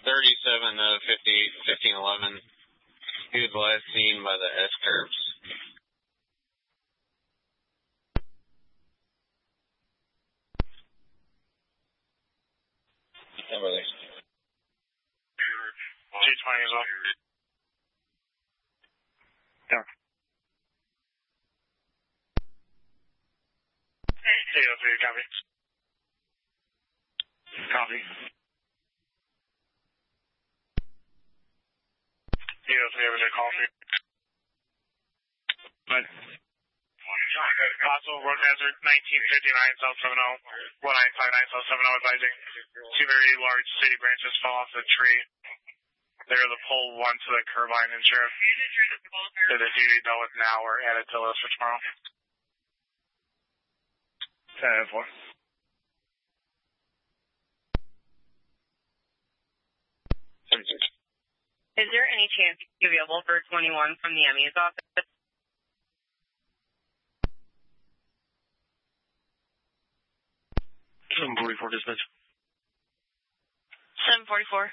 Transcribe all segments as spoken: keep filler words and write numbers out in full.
thirty-seven to fifty, fifteen eleven. He was last seen by the S-curves. How about they? G twenty is off. Yeah. eight oh three, copy. Copy. eight oh three, over there, call for you. But, possible road hazard, nineteen fifty-nine South seven oh, one nine five nine South seven oh, advising two very large city branches fall off the tree. They're the pole one to the curb line, and Sheriff, they're the duty to know it now or added to the list for tomorrow. ten four. Is there any chance you'll be available for twenty-one from the M E's office? seven forty-four dispatch. seven forty-four.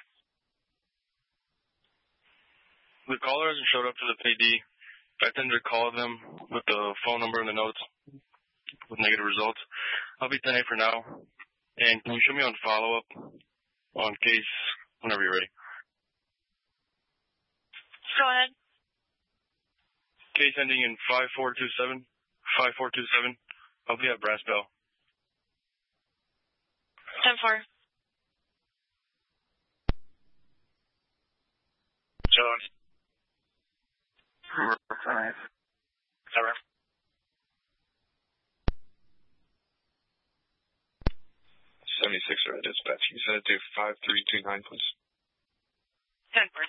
The caller hasn't showed up to the P D. I tend to call them with the phone number and the notes with negative results. I'll be ten eight for now. And can you show me on follow-up on case whenever you're ready? Go ahead. Case ending in five four two seven. five four two seven. I'll be at Brass Bell. ten four. Chillin'. Five. Seven. seventy-six are at dispatch. You said it to five three two nine, please. ten four.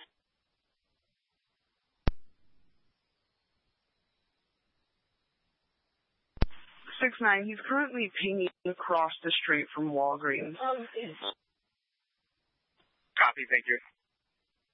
six nine, he's currently pinging across the street from Walgreens. Copy, thank you.